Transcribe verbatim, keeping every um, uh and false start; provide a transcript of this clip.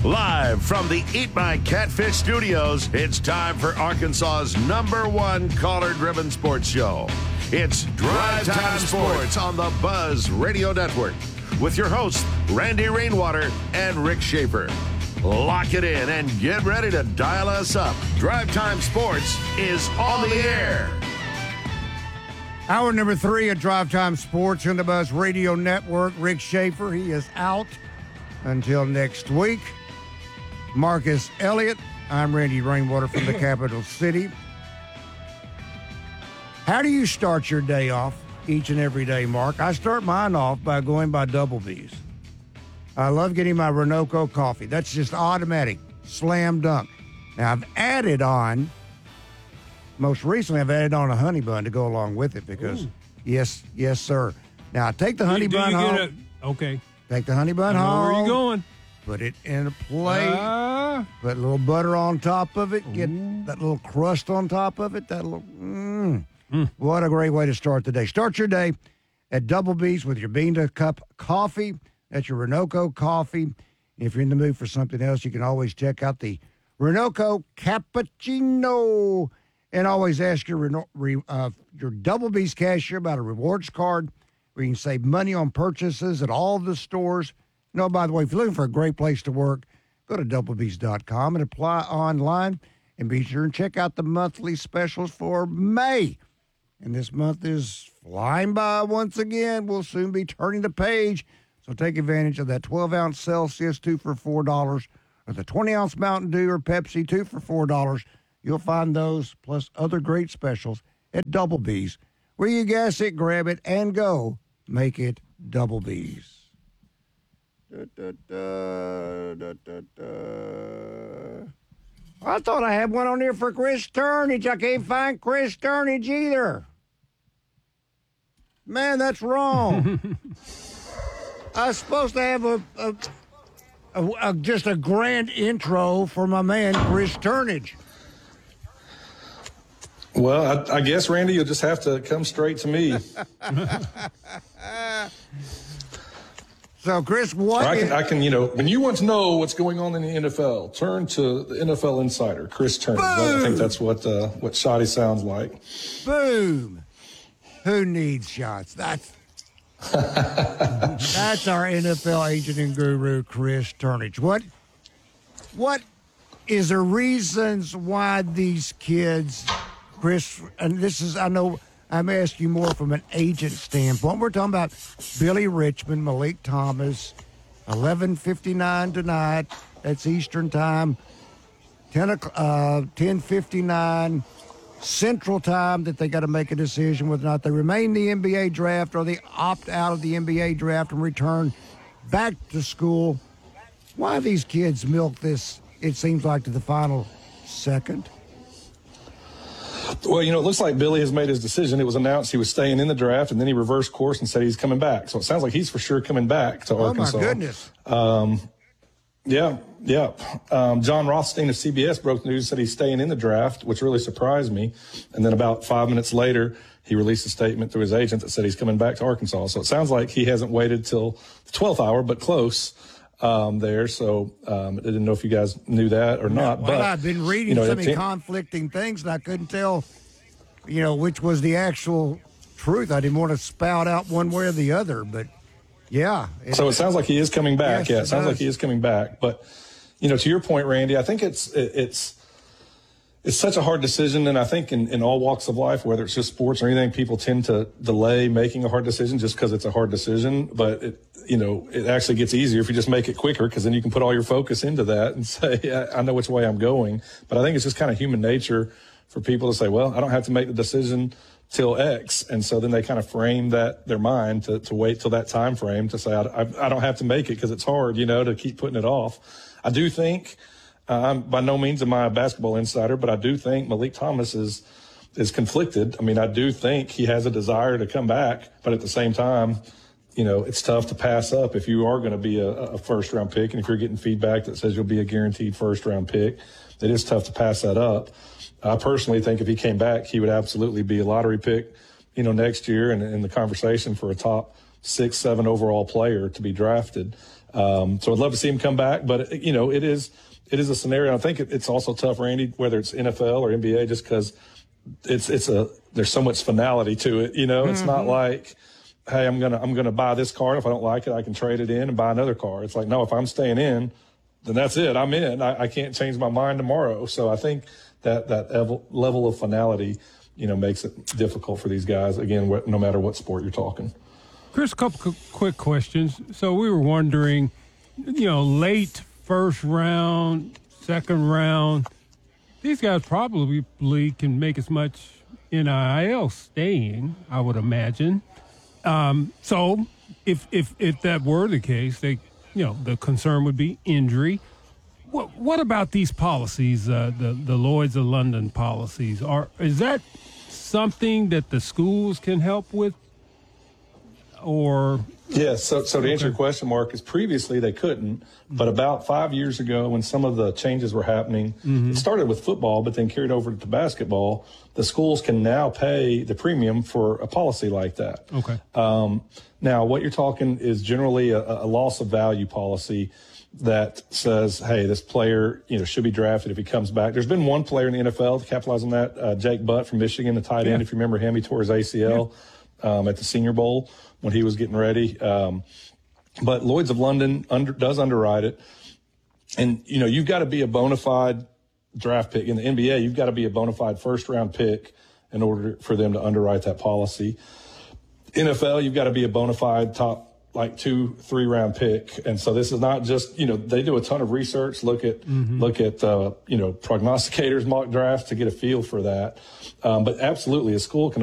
Live from the Eat My Catfish studios, it's time for Arkansas's number one caller-driven sports show. It's Drive Time Sports on the Buzz Radio Network with your hosts, Randy Rainwater and Rick Schaefer. Lock it in and get ready to dial us up. Drive Time Sports is on the air. Hour number three of Drive Time Sports on the Buzz Radio Network. Rick Schaefer, he is out until next week. Marcus Elliott, I'm Randy Rainwater from the capital city. How do you start your day off each and every day, Mark? I start mine off by going by Double B's. I love getting my Renoco coffee. That's just automatic, slam dunk. Now, I've added on, most recently, I've added on a honey bun to go along with it because, Ooh. yes, yes, sir. Now, I take the honey do, do bun you home. Get a, okay. Take the honey bun I know home. Where are you going? Put it in a plate. Uh, put a little butter on top of it. Get ooh. that little crust on top of it. That little, mmm. Mm. What a great way to start the day. Start your day at Double B's with your bean to cup coffee. That's your Renoco coffee. If you're in the mood for something else, you can always check out the Renoco Cappuccino. And always ask your uh, your Double B's cashier about a rewards card where you can save money on purchases at all the stores. You know, by the way, if you're looking for a great place to work, go to double b's dot com and apply online. And be sure and check out the monthly specials for May. And this month is flying by once again. We'll soon be turning the page. So take advantage of that twelve-ounce Celsius, two for four dollars, or the twenty-ounce Mountain Dew or Pepsi, two for four dollars. You'll find those plus other great specials at Double B's, where you gas it, grab it, and go. Make it Double B's. Da, da, da, da, da, da. I thought I had one on here for Chris Turnage. I can't find Chris Turnage either. Man, that's wrong. I was supposed to have a, a, a, a just a grand intro for my man Chris Turnage. Well, I, I guess, Randy, you'll just have to come straight to me. So, Chris, what? I can, I can, you know, when you want to know what's going on in the N F L, turn to the N F L insider, Chris Turnage. I think that's what uh, what Shoddy sounds like. Boom. Who needs shots? That's that's our N F L agent and guru, Chris Turnage. What? What is the reasons why these kids, Chris? And this is, I know. I'm asking you more from an agent standpoint. We're talking about Billy Richmond, Malik Thomas, eleven fifty-nine tonight. That's Eastern time. ten, uh, ten fifty-nine Central time that they got to make a decision whether or not they remain in the N B A draft or they opt out of the N B A draft and return back to school. Why these kids milk this, it seems like, to the final second? Well, you know, it looks like Billy has made his decision. It was announced he was staying in the draft, and then he reversed course and said he's coming back. So it sounds like he's for sure coming back to oh, Arkansas. Oh, my goodness. Um, yeah, yeah. Um, John Rothstein of C B S broke the news and said he's staying in the draft, which really surprised me. And then about five minutes later, he released a statement through his agent that said he's coming back to Arkansas. So it sounds like he hasn't waited till the twelfth hour, but close. Um, there, so um, I didn't know if you guys knew that or not. Well, but I've been reading you know, so many ten- conflicting things, and I couldn't tell, you know, which was the actual truth. I didn't want to spout out one way or the other, but yeah. It, so it sounds like he is coming back. Yes, yeah, it, it sounds does. like he is coming back. But you know, to your point, Randy, I think it's it, it's. It's such a hard decision, and I think in, in all walks of life, whether it's just sports or anything, people tend to delay making a hard decision just because it's a hard decision. But, it, you know, it actually gets easier if you just make it quicker, because then you can put all your focus into that and say, I, I know which way I'm going. But I think it's just kind of human nature for people to say, well, I don't have to make the decision till X. And so then they kind of frame that their mind to, to wait till that time frame to say, I, I, I don't have to make it because it's hard, you know, to keep putting it off. I do think Uh, I'm by no means am I a basketball insider, but I do think Malik Thomas is is conflicted. I mean, I do think he has a desire to come back, but at the same time, you know, it's tough to pass up if you are going to be a, a first round pick, and if you're getting feedback that says you'll be a guaranteed first round pick, it is tough to pass that up. I personally think if he came back, he would absolutely be a lottery pick, you know, next year, and in the conversation for a top six, seven overall player to be drafted. Um, so I'd love to see him come back, but you know, it is it is a scenario. I think it, it's also tough, Randy, whether it's N F L or N B A, just because it's it's a there's so much finality to it. You know, it's mm-hmm. not like, hey, I'm gonna I'm gonna buy this car. If I don't like it, I can trade it in and buy another car. It's like, no, if I'm staying in, then that's it. I'm in. I, I can't change my mind tomorrow. So I think that that level of finality, you know, makes it difficult for these guys. Again, wh- no matter what sport you're talking. Chris, a couple quick questions. So we were wondering, you know, late first round, second round, these guys probably can make as much N I L staying, I would imagine. Um, so if if if that were the case, they, you know, the concern would be injury. What what about these policies, uh, the the Lloyd's of London policies? Are is that something that the schools can help with? Or yeah, so so to answer okay. your question, Mark, is previously they couldn't, but about five years ago, when some of the changes were happening, mm-hmm. it started with football, but then carried over to basketball. The schools can now pay the premium for a policy like that. Okay. Um, now, what you're talking is generally a, a loss of value policy that says, hey, this player, you know, should be drafted if he comes back. There's been one player in the N F L to capitalize on that, uh, Jake Butt from Michigan, the tight end. Yeah. If you remember him, he tore his A C L yeah. um, at the Senior Bowl when he was getting ready. Um, but Lloyd's of London under, does underwrite it. And, you know, you've got to be a bona fide draft pick. In the N B A, you've got to be a bona fide first-round pick in order for them to underwrite that policy. N F L, you've got to be a bona fide top, like, two, three-round pick. And so this is not just, you know, they do a ton of research, look at, mm-hmm. look at uh, you know, prognosticators, mock drafts to get a feel for that. Um, but absolutely, a school can